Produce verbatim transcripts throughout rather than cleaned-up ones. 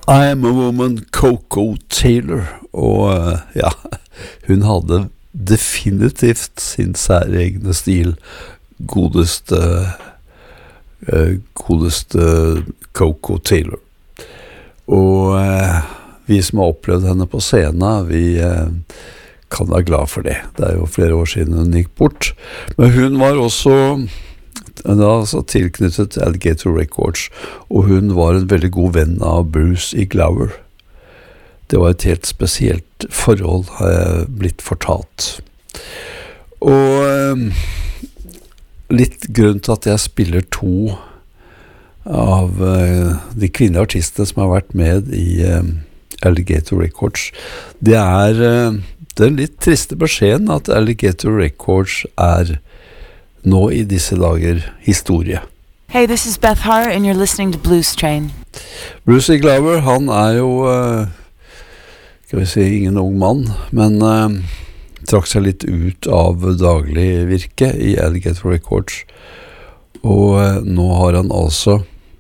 I Am a Woman, Coco Taylor, og ja, hun hadde definitivt sin særegne stil, godeste, uh, godeste Coco Taylor. Og uh, vi som har opplevd henne på scenen, vi uh, kan være glad for det. Det er jo flere år siden hun gikk bort. Men hun var også da, altså, tilknyttet Alligator Records, og hun var en veldig god venn av Bruce E. Glover. Det var et helt spesielt forhold, har jeg blitt fortalt. Og eh, litt grunn til at jeg spiller to av eh, de kvinnelige artistene som har vært med i eh, Alligator Records, det er eh, den litt triste beskjeden at Alligator Records er nå i disse dager historie. Hey, this is Beth Hart and you're listening to Blues Train. Bruce E. Glover, han er jo uh, skal vi si ingen ung mann, men uh, trakk seg litt ut av daglig virke i Alligator Records, og uh, nå har han altså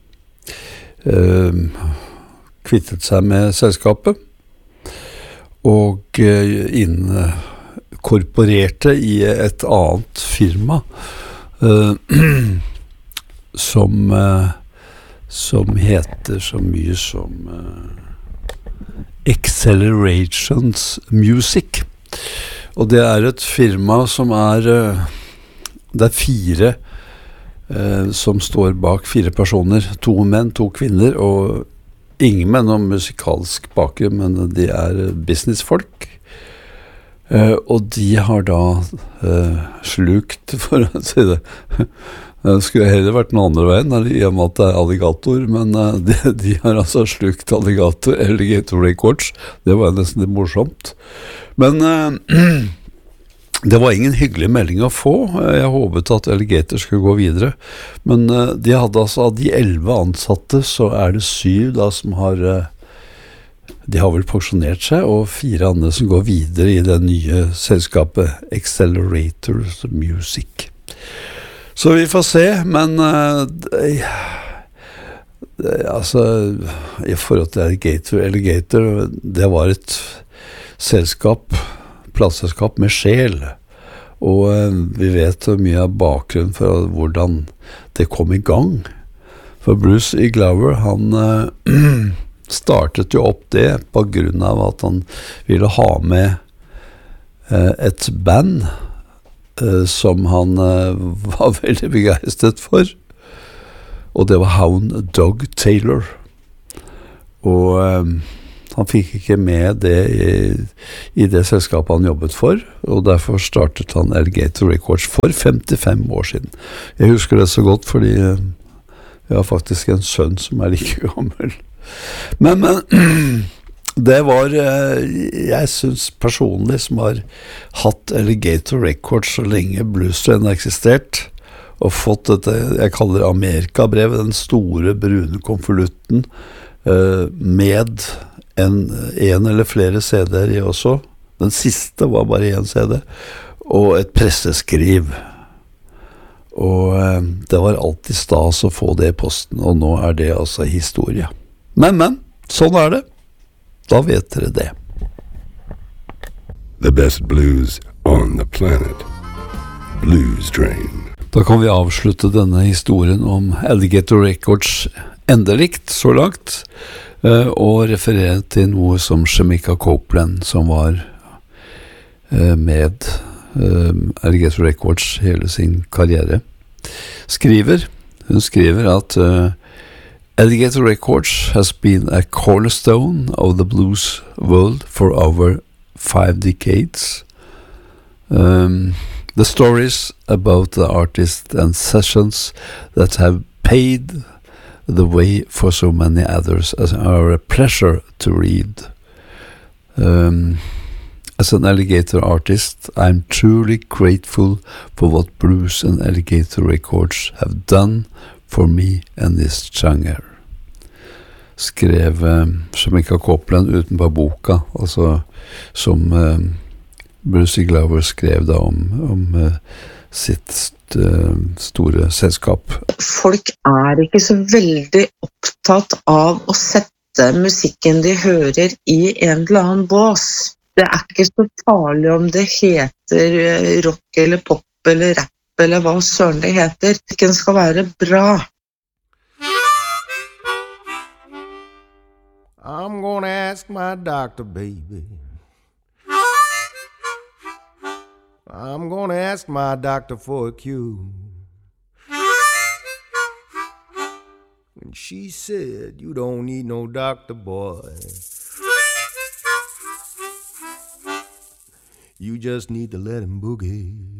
uh, kvittet seg med selskapet og uh, inne korporerte i et annet firma uh, som uh, som heter så mye som uh, Accelerations Music, og det er et firma som er uh, det er fire uh, som står bak, fire personer, to menn, to kvinner, og ingen med noen musikalsk bakgrunn, men de er businessfolk. Uh, og de har da uh, slukt, for å si det. Det skulle heller vært den andre veien, i og med at det er alligator, men uh, de, de har altså slukt alligator, Alligator Records. Det var nesten litt morsomt. Men uh, det var ingen hyggelig melding å få. Jeg håpet at Alligator skulle gå videre. Men uh, de hadde altså, av de elleve ansatte, så er det syv da som har... Uh, De har vel pensjonert seg, og fire andre som går videre i det nye selskapet Accelerators Music. Så vi får se, men uh, det, det, altså, i forhold til Alligator, Alligator, det var et selskap, plateselskap med sjel, og uh, vi vet mye av bakgrunnen for hvordan det kom i gang. For Bruce E. Glover, han... Uh, startet jo opp det på grunn av at han ville ha med eh, et band eh, som han eh, var veldig begeistret for, og det var Hound Dog Taylor, og eh, han fikk ikke med det i, i det selskapet han jobbet for, og derfor startet han Alligator Records for femtifem år siden. Jeg husker det så godt fordi eh, jeg har faktisk en sønn som er like gammel. Men, men det var, jeg synes personlig, som har hatt Alligator Records så lenge Blues Train har eksistert, og fått dette, jeg kaller det Amerikabrevet, den store brune konvolutten, med en, en eller flere C D-er i også. Den siste var bare en C D, og et presseskriv. Og det var alltid stas å få det i posten, og nå er det altså historie. Men, men, sånn er det. Da vet dere det. The best blues on the planet. Blues Train. Da kan vi avslutte denne historien om Alligator Records endelikt, så langt, og referere til noe som Shemekia Copeland, som var med Alligator Records hele sin karriere, skriver. Hun skriver at Alligator Records has been a cornerstone of the blues world for over five decades. Um, the stories about the artists and sessions that have paved the way for so many others are a pleasure to read. Um, as an Alligator artist, I'm truly grateful for what Blues and Alligator Records have done for me and this genre. Skrev um, Shemekia Copeland utenpå boka, altså som um, Bruce E. Glover skrev da om, om uh, sitt st uh, store selskap. Folk er ikke så veldig opptatt av å sette putte musikken de hører i en eller annen bås. Det er ikke så farlig om det heter rock eller pop eller rap eller hva søren det heter. Musikken skal være bra. I'm gonna ask my doctor, baby. I'm gonna ask my doctor for a cure. And she said, you don't need no doctor, boy. You just need to let him boogie.